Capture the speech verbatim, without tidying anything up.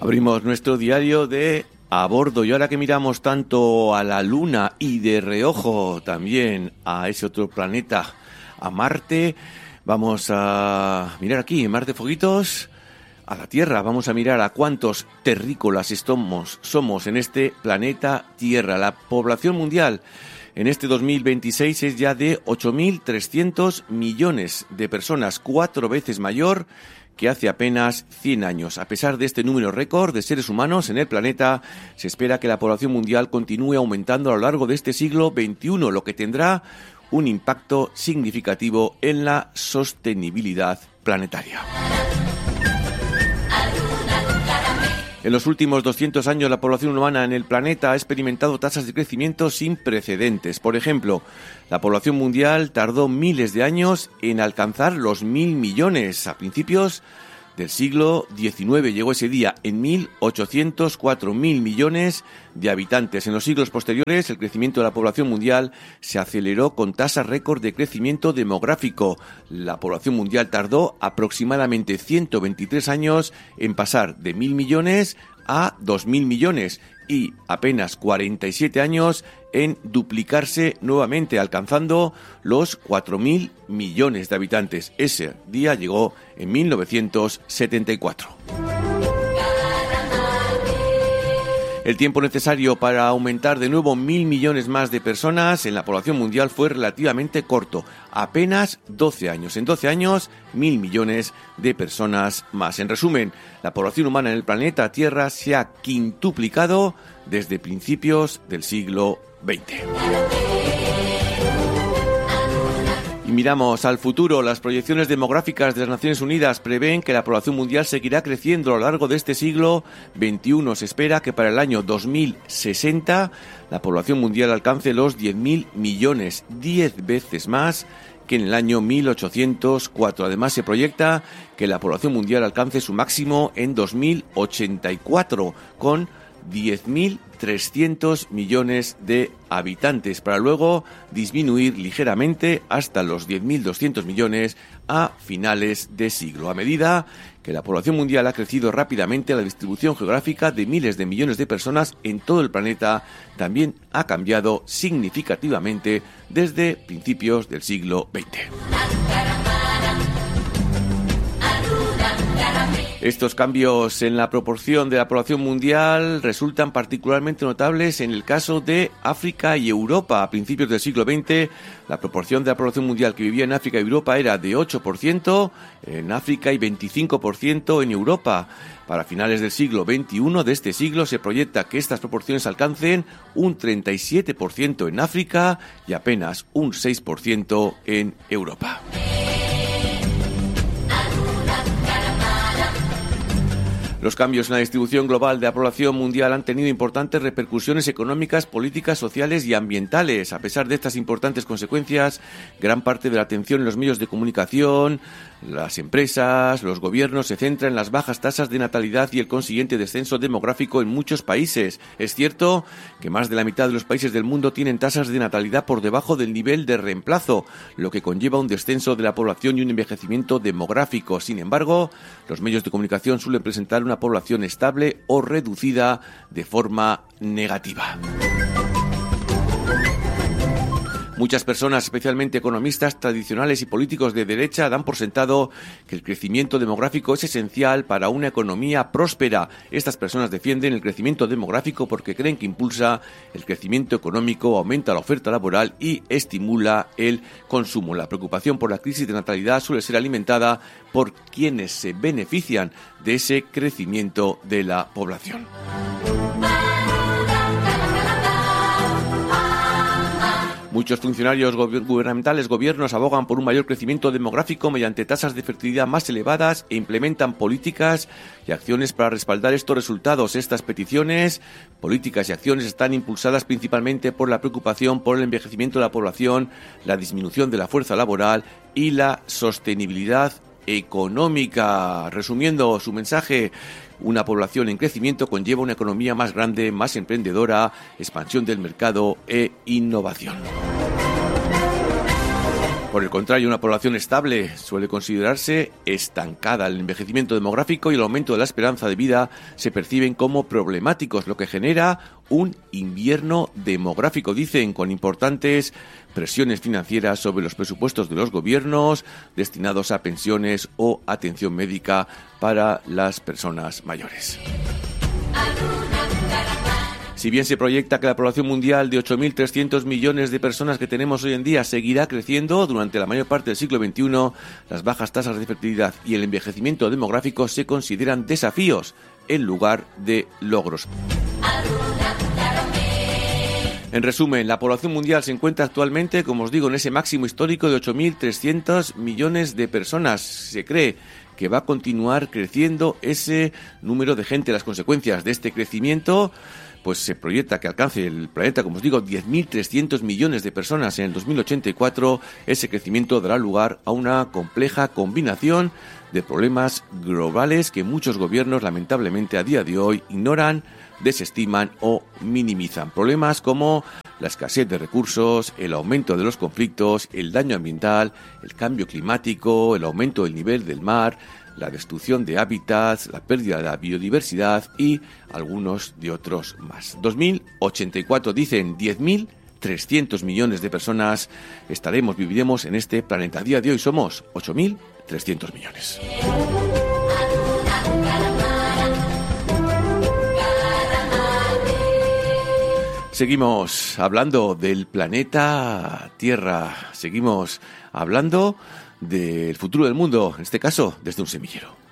Abrimos nuestro diario de a bordo y ahora que miramos tanto a la Luna y de reojo también a ese otro planeta, a Marte, vamos a mirar aquí en Mar de Foguitos a la Tierra. Vamos a mirar a cuántos terrícolas somos, somos en este planeta Tierra. La población mundial en este dos mil veintiséis es ya de ocho mil trescientos millones de personas, cuatro veces mayor que hace apenas cien años. A pesar de este número récord de seres humanos en el planeta, se espera que la población mundial continúe aumentando a lo largo de este siglo veintiuno, lo que tendrá un impacto significativo en la sostenibilidad planetaria. En los últimos doscientos años, la población humana en el planeta ha experimentado tasas de crecimiento sin precedentes. Por ejemplo, la población mundial tardó miles de años en alcanzar los mil millones. A principios del siglo diecinueve llegó ese día, en mil ochocientos cuatro mil millones de habitantes. En los siglos posteriores, el crecimiento de la población mundial se aceleró con tasas récord de crecimiento demográfico. La población mundial tardó aproximadamente ciento veintitrés años en pasar de mil millones a dos mil millones y apenas cuarenta y siete años en duplicarse nuevamente, alcanzando los cuatro mil millones de habitantes. Ese día llegó en mil novecientos setenta y cuatro. El tiempo necesario para aumentar de nuevo mil millones más de personas en la población mundial fue relativamente corto, apenas doce años. En doce años, mil millones de personas más. En resumen, la población humana en el planeta Tierra se ha quintuplicado desde principios del siglo veinte. Y miramos al futuro. Las proyecciones demográficas de las Naciones Unidas prevén que la población mundial seguirá creciendo a lo largo de este siglo veintiuno. Se espera que para el año dos mil sesenta la población mundial alcance los diez mil millones, diez veces más que en el año mil ochocientos cuatro. Además, se proyecta que la población mundial alcance su máximo en dos mil ochenta y cuatro, con diez mil trescientos millones de habitantes, para luego disminuir ligeramente hasta los diez mil doscientos millones a finales de siglo. A medida que la población mundial ha crecido rápidamente, la distribución geográfica de miles de millones de personas en todo el planeta también ha cambiado significativamente desde principios del siglo veinte. Estos cambios en la proporción de la población mundial resultan particularmente notables en el caso de África y Europa. A principios del siglo veinte, la proporción de la población mundial que vivía en África y Europa era de ocho por ciento en África y veinticinco por ciento en Europa. Para finales del siglo veintiuno de este siglo se proyecta que estas proporciones alcancen un treinta y siete por ciento en África y apenas un seis por ciento en Europa. Los cambios en la distribución global de la población mundial han tenido importantes repercusiones económicas, políticas, sociales y ambientales. A pesar de estas importantes consecuencias, gran parte de la atención en los medios de comunicación, las empresas, los gobiernos se centra en las bajas tasas de natalidad y el consiguiente descenso demográfico en muchos países. Es cierto que más de la mitad de los países del mundo tienen tasas de natalidad por debajo del nivel de reemplazo, lo que conlleva un descenso de la población y un envejecimiento demográfico. Sin embargo, los medios de comunicación suelen presentar una población estable o reducida de forma negativa. Muchas personas, especialmente economistas tradicionales y políticos de derecha, dan por sentado que el crecimiento demográfico es esencial para una economía próspera. Estas personas defienden el crecimiento demográfico porque creen que impulsa el crecimiento económico, aumenta la oferta laboral y estimula el consumo. La preocupación por la crisis de natalidad suele ser alimentada por quienes se benefician de ese crecimiento de la población. Muchos funcionarios gubernamentales, gobiernos, abogan por un mayor crecimiento demográfico mediante tasas de fertilidad más elevadas e implementan políticas y acciones para respaldar estos resultados. Estas peticiones, políticas y acciones están impulsadas principalmente por la preocupación por el envejecimiento de la población, la disminución de la fuerza laboral y la sostenibilidad económica. Resumiendo su mensaje, una población en crecimiento conlleva una economía más grande, más emprendedora, expansión del mercado e innovación. Por el contrario, una población estable suele considerarse estancada. El envejecimiento demográfico y el aumento de la esperanza de vida se perciben como problemáticos, lo que genera un invierno demográfico, dicen, con importantes presiones financieras sobre los presupuestos de los gobiernos destinados a pensiones o atención médica para las personas mayores. Si bien se proyecta que la población mundial de ocho mil trescientos millones de personas que tenemos hoy en día seguirá creciendo durante la mayor parte del siglo veintiuno, las bajas tasas de fertilidad y el envejecimiento demográfico se consideran desafíos en lugar de logros. En resumen, la población mundial se encuentra actualmente, como os digo, en ese máximo histórico de ocho mil trescientos millones de personas. Se cree que va a continuar creciendo ese número de gente. Las consecuencias de este crecimiento, pues se proyecta que alcance el planeta, como os digo, diez mil trescientos millones de personas en el dos mil ochenta y cuatro. Ese crecimiento dará lugar a una compleja combinación de problemas globales que muchos gobiernos, lamentablemente, a día de hoy ignoran, desestiman o minimizan. Problemas como la escasez de recursos, el aumento de los conflictos, el daño ambiental, el cambio climático, el aumento del nivel del mar, la destrucción de hábitats, la pérdida de la biodiversidad y algunos de otros más. dos mil ochenta y cuatro, dicen, diez mil trescientos millones de personas estaremos, viviremos en este planeta. A día de hoy somos ocho mil trescientos millones. Seguimos hablando del planeta Tierra, seguimos hablando del futuro del mundo, en este caso desde un semillero.